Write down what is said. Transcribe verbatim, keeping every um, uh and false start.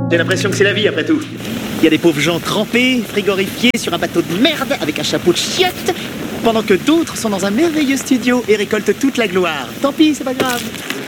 J'ai l'impression que c'est la vie après tout. Il y a des pauvres gens trempés, frigorifiés sur un bateau de merde avec un chapeau de chiotte, pendant que d'autres sont dans un merveilleux studio et récoltent toute la gloire. Tant pis, c'est pas grave.